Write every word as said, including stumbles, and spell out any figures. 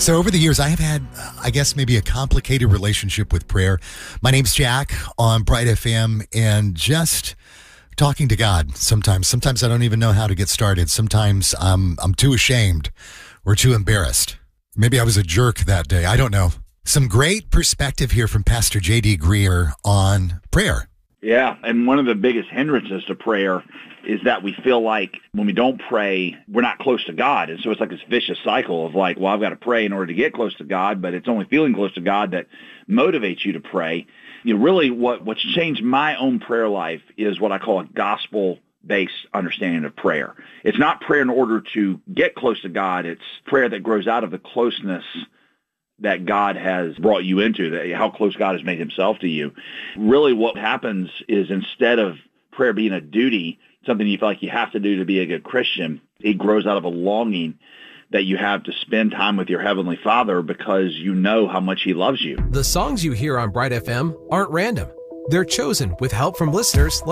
So over the years, I have had, uh, I guess, maybe a complicated relationship with prayer. My name's Jack on Bright F M, and just talking to God sometimes. Sometimes I don't even know how to get started. Sometimes I'm, I'm too ashamed or too embarrassed. Maybe I was a jerk that day. I don't know. Some great perspective here from Pastor J D Greear on prayer. Yeah, and one of the biggest hindrances to prayer is that we feel like when we don't pray, we're not close to God. And so it's like this vicious cycle of like, well, I've got to pray in order to get close to God, but it's only feeling close to God that motivates you to pray. You know, really what, what's changed my own prayer life is what I call a gospel-based understanding of prayer. It's not prayer in order to get close to God. It's prayer that grows out of the closeness that God has brought you into, that how close God has made himself to you. Really what happens is instead of prayer being a duty, something you feel like you have to do to be a good Christian, it grows out of a longing that you have to spend time with your Heavenly Father because you know how much he loves you. The songs you hear on Bright F M aren't random. They're chosen with help from listeners like